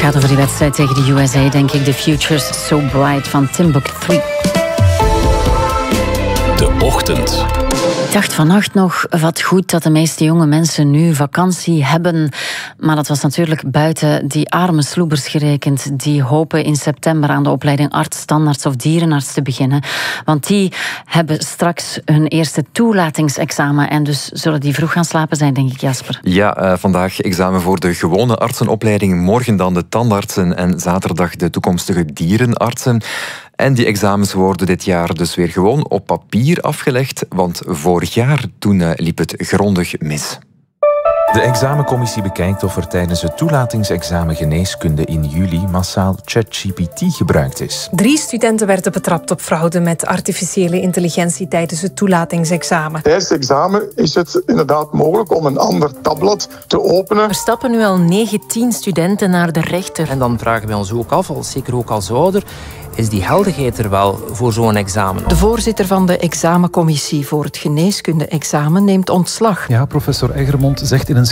gaat over die wedstrijd tegen de USA, denk ik. The Future's So Bright van Timbuk3. De Ochtend. Ik dacht vannacht nog, wat goed dat de meeste jonge mensen nu vakantie hebben. Maar dat was natuurlijk buiten die arme sloebers gerekend. Die hopen in september aan de opleiding arts, standaards of dierenarts te beginnen. Want die hebben straks hun eerste toelatingsexamen. En dus zullen die vroeg gaan slapen zijn, denk ik, Jasper. Ja, vandaag examen voor de gewone artsenopleiding. Morgen dan de tandartsen en zaterdag de toekomstige dierenartsen. En die examens worden dit jaar dus weer gewoon op papier afgelegd, want vorig jaar toen liep het grondig mis. De examencommissie bekijkt of er tijdens het toelatingsexamen geneeskunde in juli massaal ChatGPT gebruikt is. 3 studenten werden betrapt op fraude met artificiële intelligentie tijdens het toelatingsexamen. Tijdens het examen is het inderdaad mogelijk om een ander tabblad te openen. Er stappen nu al 19 studenten naar de rechter. En dan vragen wij ons ook af, zeker ook als ouder, is die heldigheid er wel voor zo'n examen? De voorzitter van de examencommissie voor het geneeskunde-examen neemt ontslag. Ja, professor Egermond zegt in een